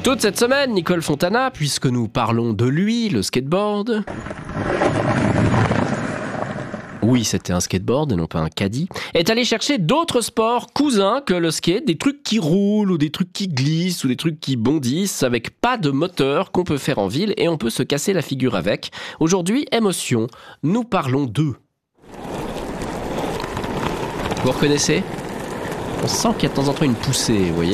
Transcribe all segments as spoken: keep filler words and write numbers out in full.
Toute cette semaine, Nicole Fontana, puisque nous parlons de lui, le skateboard. Oui, c'était un skateboard et non pas un caddie, est allé chercher d'autres sports cousins que le skate, des trucs qui roulent ou des trucs qui glissent ou des trucs qui bondissent avec pas de moteur qu'on peut faire en ville et on peut se casser la figure avec. Aujourd'hui, émotion, nous parlons d'eux. Vous reconnaissez ? On sent qu'il y a de temps en temps une poussée, vous voyez ?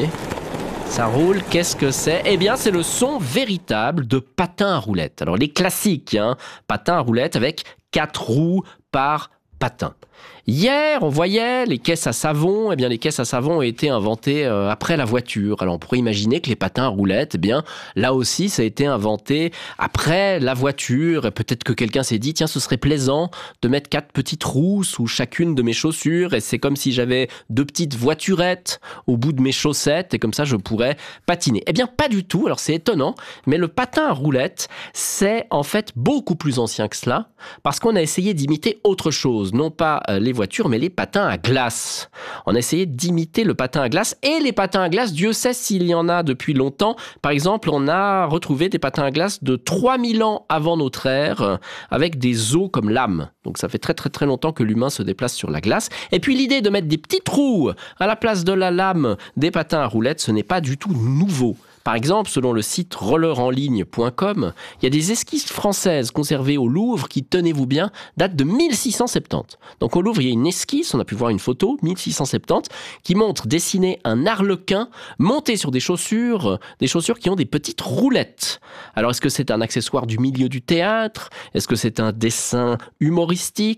Ça roule, qu'est-ce que c'est ? Eh bien, c'est le son véritable de patin à roulettes. Alors, les classiques, hein, patin à roulettes avec quatre roues par patin. Hier, on voyait les caisses à savon. Eh bien, les caisses à savon ont été inventées euh, après la voiture. Alors, on pourrait imaginer que les patins à roulettes, eh bien, là aussi, ça a été inventé après la voiture. Et peut-être que quelqu'un s'est dit, tiens, ce serait plaisant de mettre quatre petites roues sous chacune de mes chaussures. Et c'est comme si j'avais deux petites voiturettes au bout de mes chaussettes. Et comme ça, je pourrais patiner. Eh bien, pas du tout. Alors, c'est étonnant. Mais le patin à roulettes, c'est en fait beaucoup plus ancien que cela. Parce qu'on a essayé d'imiter autre chose. Non pas euh, les voitures, mais les patins à glace. On a essayé d'imiter le patin à glace. Et les patins à glace, Dieu sait s'il y en a depuis longtemps. Par exemple, on a retrouvé des patins à glace de trois mille ans avant notre ère, avec des os comme lames. Donc ça fait très très très longtemps que l'humain se déplace sur la glace. Et puis l'idée de mettre des petites roues à la place de la lame des patins à roulettes, ce n'est pas du tout nouveau. Par exemple, selon le site roller en ligne point com, il y a des esquisses françaises conservées au Louvre qui, tenez-vous bien, datent de mille six cent soixante-dix. Donc au Louvre, il y a une esquisse, on a pu voir une photo, mille six cent soixante-dix, qui montre dessiner un arlequin monté sur des chaussures, des chaussures qui ont des petites roulettes. Alors est-ce que c'est un accessoire du milieu du théâtre ? Est-ce que c'est un dessin humoristique ?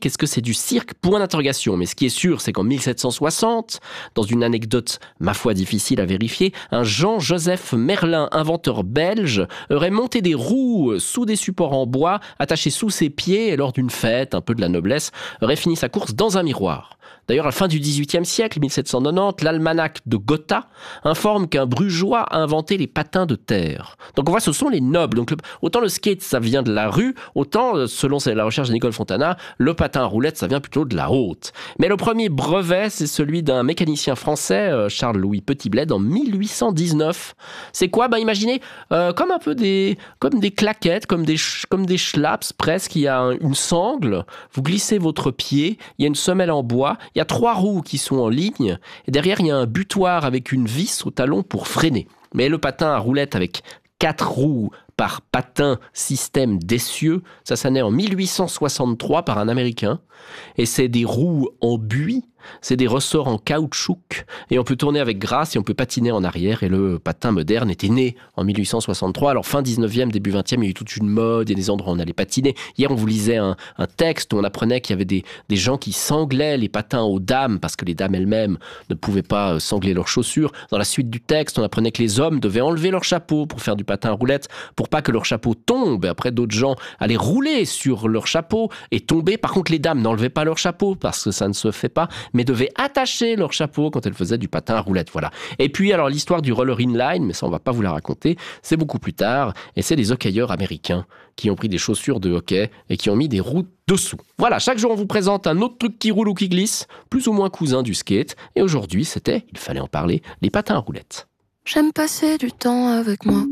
Est-ce que c'est du cirque ? Point d'interrogation. Mais ce qui est sûr, c'est qu'en mille sept cent soixante, dans une anecdote, ma foi, difficile à vérifier, un Jean-Joseph Merlin, inventeur belge, aurait monté des roues sous des supports en bois, attachés sous ses pieds, et lors d'une fête, un peu de la noblesse, aurait fini sa course dans un miroir. D'ailleurs, à la fin du dix-huitième siècle, mille sept cent quatre-vingt-dix, l'almanach de Gotha informe qu'un brugeois a inventé les patins de terre. Donc on voit, ce sont les nobles. Donc le, autant le skate, ça vient de la rue, autant, selon la recherche de Nicole Fontana, le patin à roulettes, ça vient plutôt de la haute. Mais le premier brevet, c'est celui d'un mécanicien français, Charles-Louis Petitbled, en mille huit cent dix-neuf. C'est quoi ? Ben imaginez, euh, comme un peu des, comme des claquettes, comme des, comme des schlaps presque. Il y a une sangle, vous glissez votre pied, il y a une semelle en bois, il y a trois roues qui sont en ligne, et derrière il y a un butoir avec une vis au talon pour freiner. Mais le patin à roulettes avec quatre roues par patin système d'essieu, ça, ça naît en mille huit cent soixante-trois par un Américain, et c'est des roues en buis, c'est des ressorts en caoutchouc, et on peut tourner avec grâce et on peut patiner en arrière, et le patin moderne était né en mille huit cent soixante-trois, alors fin dix-neuvième, début vingtième, il y a eu toute une mode, il y a des endroits où on allait patiner. Hier, on vous lisait un, un texte où on apprenait qu'il y avait des, des gens qui sanglaient les patins aux dames, parce que les dames elles-mêmes ne pouvaient pas sangler leurs chaussures. Dans la suite du texte, on apprenait que les hommes devaient enlever leur chapeau pour faire du patin à roulettes, pour pas que leur chapeau tombe, et après d'autres gens allaient rouler sur leur chapeau et tomber. Par contre, les dames n'enlevaient pas leur chapeau, parce que ça ne se fait pas, mais devaient attacher leur chapeau quand elles faisaient du patin à roulettes, voilà. Et puis, alors, l'histoire du roller inline, mais ça, on va pas vous la raconter, c'est beaucoup plus tard, et c'est les hockeyeurs américains qui ont pris des chaussures de hockey et qui ont mis des roues dessous. Voilà, chaque jour, on vous présente un autre truc qui roule ou qui glisse, plus ou moins cousin du skate, et aujourd'hui, c'était, il fallait en parler, les patins à roulettes. J'aime passer du temps avec moi.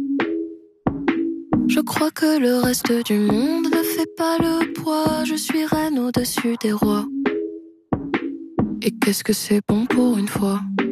Je crois que le reste du monde ne fait pas le poids. Je suis reine au-dessus des rois. Et qu'est-ce que c'est bon pour une fois.